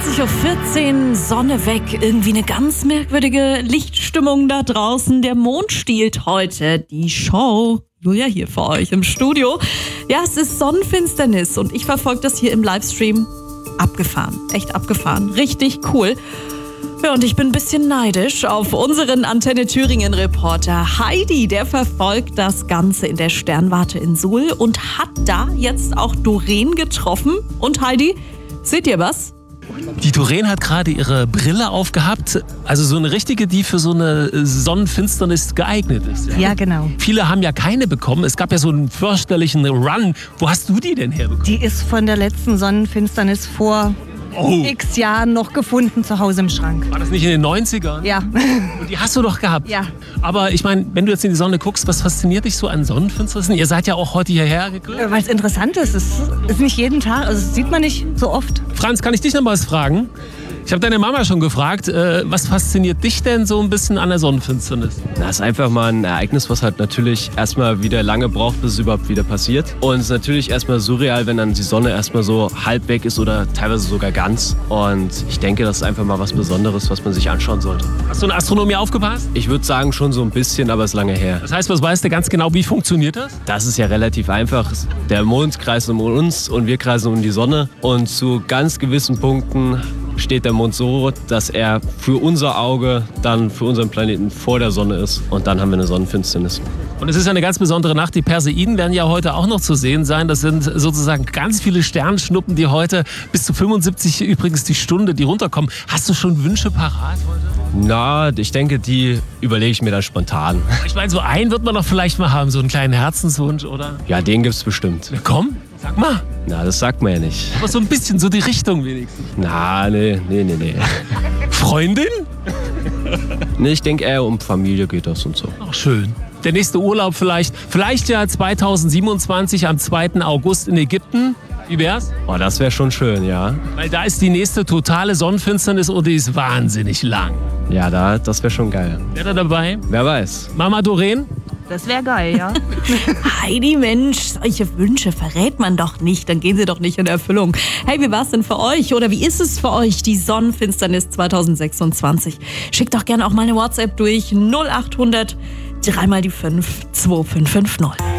20:14 Uhr, Sonne weg. Irgendwie eine ganz merkwürdige Lichtstimmung da draußen. Der Mond stiehlt heute die Show. Julia hier für euch im Studio. Ja, es ist Sonnenfinsternis und ich verfolge das hier im Livestream. Abgefahren, echt abgefahren. Richtig cool. Ja, und ich bin ein bisschen neidisch auf unseren Antenne Thüringen-Reporter Heidi. Der verfolgt das Ganze in der Sternwarte in Suhl und hat da jetzt auch Doreen getroffen. Und Heidi, seht ihr was? Die Doreen hat gerade ihre Brille aufgehabt, also so eine richtige, die für so eine Sonnenfinsternis geeignet ist. Ja, genau. Viele haben ja keine bekommen. Es gab ja so einen fürchterlichen Run. Wo hast du die denn herbekommen? Die ist von der letzten Sonnenfinsternis vor x Jahren noch gefunden zu Hause im Schrank. War das nicht in den 90ern? Ja. Und die hast du doch gehabt. Ja. Aber ich meine, wenn du jetzt in die Sonne guckst, was fasziniert dich so an Sonnenfinsternissen? Ihr seid ja auch heute hierher gekommen. Weil es interessant ist. Es ist nicht jeden Tag, also das sieht man nicht so oft. Franz, kann ich dich noch mal was fragen? Ich habe deine Mama schon gefragt, was fasziniert dich denn so ein bisschen an der Sonnenfinsternis? Das ist einfach mal ein Ereignis, was halt natürlich erstmal wieder lange braucht, bis es überhaupt wieder passiert. Und es ist natürlich erstmal surreal, wenn dann die Sonne erstmal so halb weg ist oder teilweise sogar ganz. Und ich denke, das ist einfach mal was Besonderes, was man sich anschauen sollte. Hast du in Astronomie aufgepasst? Ich würde sagen, schon so ein bisschen, aber es ist lange her. Das heißt, was weißt du ganz genau, wie funktioniert das? Das ist ja relativ einfach. Der Mond kreist um uns und wir kreisen um die Sonne. Und zu ganz gewissen Punkten steht der Mond so, dass er für unser Auge dann für unseren Planeten vor der Sonne ist. Und dann haben wir eine Sonnenfinsternis. Und es ist eine ganz besondere Nacht. Die Perseiden werden ja heute auch noch zu sehen sein. Das sind sozusagen ganz viele Sternschnuppen, die heute bis zu 75 übrigens die Stunde, die runterkommen. Hast du schon Wünsche parat heute? Na, ich denke, die überlege ich mir dann spontan. Ich meine, so einen wird man doch vielleicht mal haben, so einen kleinen Herzenswunsch, oder? Ja, den gibt's bestimmt. Na komm, sag mal. Na, das sagt man ja nicht. Aber so ein bisschen, so die Richtung wenigstens. Na, nee. Freundin? Nee, ich denke eher um Familie geht das und so. Ach, schön. Der nächste Urlaub vielleicht ja 2027 am 2. August in Ägypten. Wie wär's? Oh, das wäre schon schön, ja. Weil da ist die nächste totale Sonnenfinsternis und die ist wahnsinnig lang. Ja, das wäre schon geil. Wer da dabei? Wer weiß. Mama Doreen? Das wäre geil, ja. Heidi, Mensch, solche Wünsche verrät man doch nicht. Dann gehen sie doch nicht in Erfüllung. Hey, wie war's denn für euch? Oder wie ist es für euch, die Sonnenfinsternis 2026? Schickt doch gerne auch mal eine WhatsApp durch 0800 3 mal die 5 2550.